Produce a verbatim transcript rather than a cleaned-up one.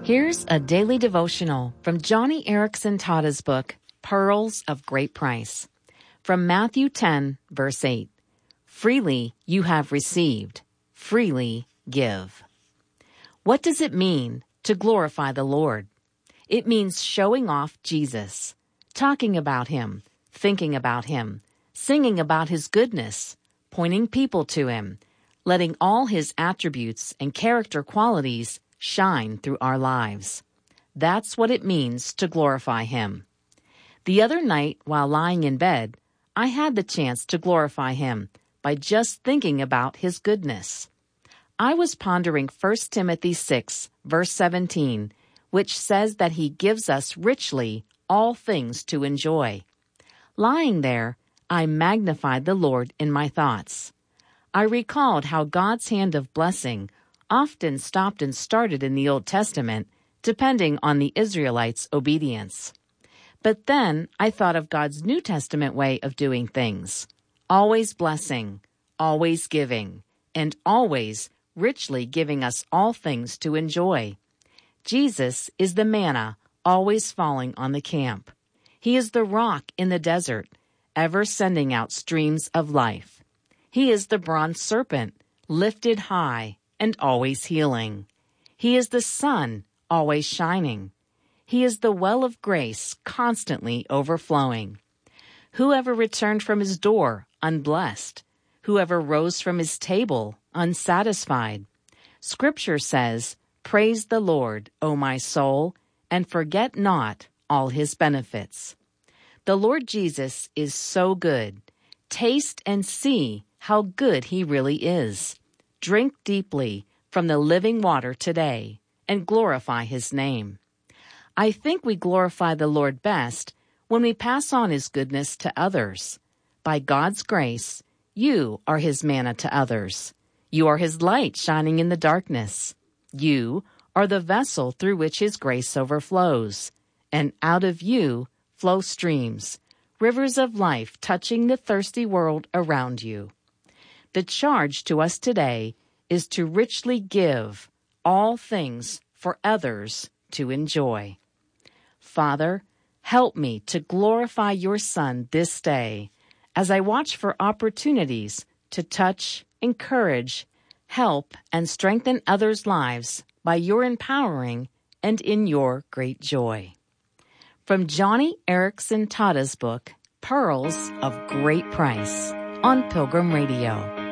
Here's a daily devotional from Joni Eareckson Tada's book, Pearls of Great Price. From Matthew ten, verse eight. Freely you have received, freely give. What does it mean to glorify the Lord? It means showing off Jesus, talking about Him, thinking about Him, singing about His goodness, pointing people to Him, letting all His attributes and character qualities shine through our lives. That's what it means to glorify Him. The other night, while lying in bed, I had the chance to glorify Him by just thinking about His goodness. I was pondering First Timothy six, verse seventeen, which says that He gives us richly all things to enjoy. Lying there, I magnified the Lord in my thoughts. I recalled how God's hand of blessing often stopped and started in the Old Testament, depending on the Israelites' obedience. But then I thought of God's New Testament way of doing things, always blessing, always giving, and always richly giving us all things to enjoy. Jesus is the manna always falling on the camp. He is the rock in the desert, ever sending out streams of life. He is the bronze serpent, lifted high and always healing. He is the sun, always shining. He is the well of grace, constantly overflowing. Whoever returned from His door unblessed, whoever rose from His table unsatisfied. Scripture says, "Praise the Lord, O my soul, and forget not all His benefits." The Lord Jesus is so good. Taste and see how good He really is. Drink deeply from the living water today and glorify His name. I think we glorify the Lord best when we pass on His goodness to others. By God's grace, you are His manna to others. You are His light shining in the darkness. You are the vessel through which His grace overflows. And out of you flow streams, rivers of life touching the thirsty world around you. The charge to us today is to richly give all things for others to enjoy. Father, help me to glorify Your Son this day as I watch for opportunities to touch, encourage, help, and strengthen others' lives by Your empowering and in Your great joy. From Joni Eareckson Tada's book, Pearls of Great Price, on Pilgrim Radio.